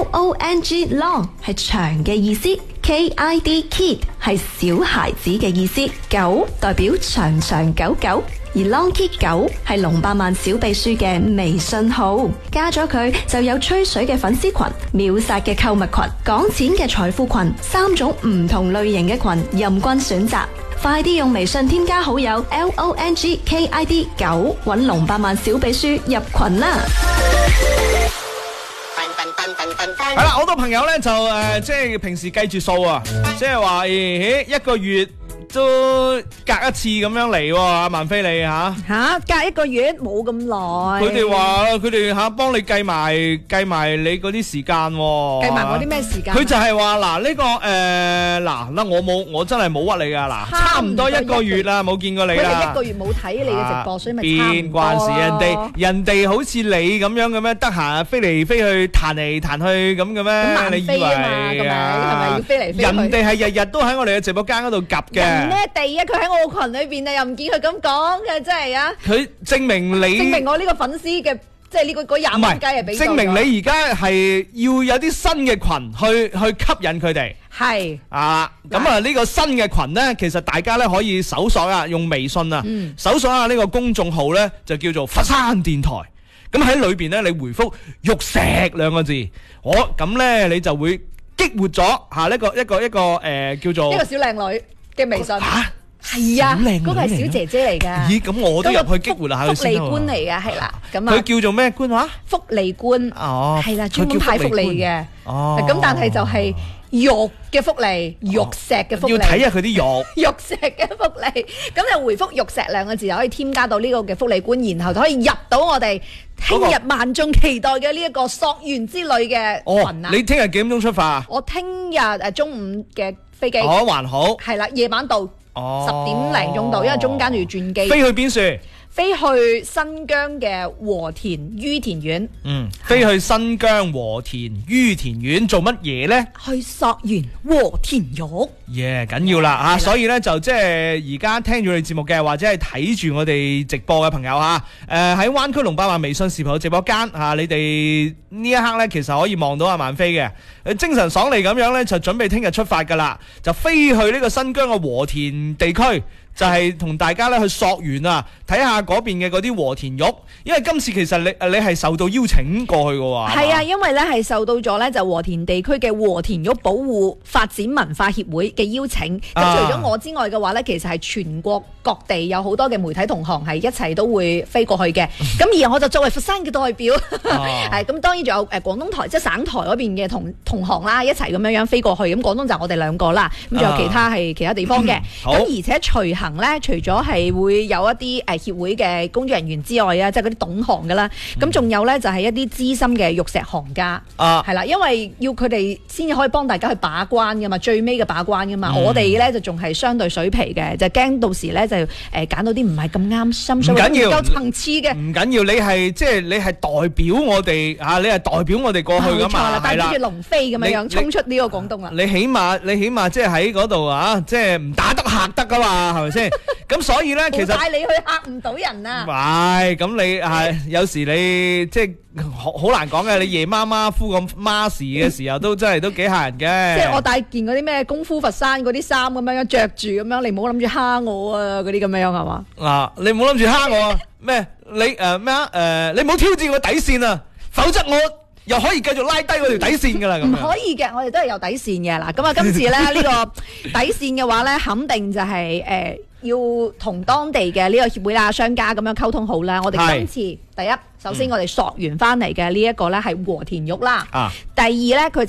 ，long long 係長嘅意思。KID kid 係小孩子嘅意思，狗代表長長久久，而 Long Kid 9係龍百萬小秘書嘅微信號，加咗佢就有吹水嘅粉絲群、秒殺嘅購物群、講錢嘅財富群，3種唔同類型嘅群任君選擇。快啲用微信添加好友 LONGKID 9，搵龍百萬小秘書入群啦！ 係啦，好多朋友咧就即係平時計住數啊，即係話一個月都隔一次咁樣嚟喎，阿萬飛你吓隔一個月冇咁耐。 佢哋話佢哋幫你計埋你嗰啲時間喎， 計埋我啲咩時間？ 佢就係話嗱呢個我真係冇屈你噶嗱，差唔多一個月啦，冇見過你啦。 佢哋一個月冇睇你嘅直播，所以咪差唔多。 邊關事？人哋好似你咁樣嘅咩？得閒飛嚟飛去彈嚟彈去咁嘅咩？ 咁你以為係咪要飛嚟飛去？ 人哋係日日都喺我哋嘅直播間嗰度夾嘅。 咩地啊？佢喺我個群裏邊啊，又唔見佢咁講嘅，真係啊！ 佢證明我呢個粉絲嘅，即係呢個20蚊雞係俾證明你而家係要有啲新嘅群去吸引佢哋。 係咁啊呢個新嘅群呢，其實大家咧可以搜索啊，用微信啊，搜索下呢個公眾號呢，就叫做佛山電台。咁喺裏邊呢，你回覆玉石2個字，咁呢你就會激活咗一個叫做一個小靚女嘅微信。係啊，嗰個係小姐姐嚟噶。 咦，咁我都入去激活下佢先。 福利官嚟嘅，係啦。咁佢叫做咩官話？ 福利官。係啦，專門派福利嘅。咁但係就係肉嘅福利，玉石嘅福利。 要睇下佢啲肉。 玉石嘅福利，咁就回覆玉石2個字就可以添加到呢個嘅福利官，然後就可以入到我哋聽日萬眾期待嘅呢一個溯源之旅嘅群啊！ 你聽日幾點鐘出發啊？ 我聽日中午嘅飛機。 還好。 係啦，夜晚到10點零鐘到，因為中間就要轉機。 飛去邊處？ 飛去新疆嘅和田于田縣。 飛去新疆和田于田縣做乜嘢呢？ 去溯源和田玉。 緊要啦所以呢，就即係而家聽住你節目嘅，或者係睇住我哋直播嘅朋友喺灣區龍百萬微信視頻直播間你哋呢一刻呢，其實可以望到阿萬飛嘅，精神爽利咁樣呢，就準備聽日出發噶啦，就飛去呢個新疆嘅和田地區。就係同大家咧去溯源啊，睇下嗰邊嘅嗰啲和田玉，因為今次其實你係受到邀請過去嘅喎。 係啊，因為咧係受到咗咧就和田地區嘅和田玉保護發展文化協會嘅邀請。咁除咗我之外嘅話咧，其實係全國各地有好多嘅媒體同行係一齊都會飛過去嘅。咁而我就作為佛山嘅代表，係咁當然仲有廣東台即係省台嗰邊嘅同行啦，一齊咁樣飛過去。咁廣東就我哋2個啦，咁仲有其他地方嘅。咁而且隨行咧，除咗係會有一啲協會嘅工作人員之外啊，即係嗰啲懂行噶啦，咁仲有咧就係一啲資深嘅玉石行家，係啦，因為要佢哋先至可以幫大家去把關噶嘛，最尾嘅把關噶嘛。我哋咧就仲係相對水皮嘅，就驚到時咧就揀到啲唔係咁啱心水，唔夠層次嘅。唔緊要， 你係代表我哋你係代表我哋過去噶嘛， 帶住龍飛咁樣衝出呢個廣東啦。 你起碼即係喺嗰度即係唔打得嚇得噶嘛，係咪先？咁所以咧，其實帶你去嚇唔到人啊！ 唔係，咁你係有時你即係好難講嘅。你夜媽媽敷個 mask 嘅時候，都真係都幾嚇人嘅。 即係我帶件嗰啲咩功夫佛山嗰啲衫咁樣着住咁樣，你唔好諗住蝦我啊！嗰啲咁樣係嘛？ 你唔好諗住蝦我啊！咩？你你唔好挑戰我底線啊！否則我又可以繼續拉低我條底線噶啦。咁唔可以嘅，我哋都係有底線嘅嗱。咁今次咧呢個底線嘅話咧，肯定就係要同當地嘅呢個協會啦、商家咁樣溝通好啦。我哋今次第一，首先我哋溯源翻嚟嘅呢一個咧係和田玉啦。第二咧佢。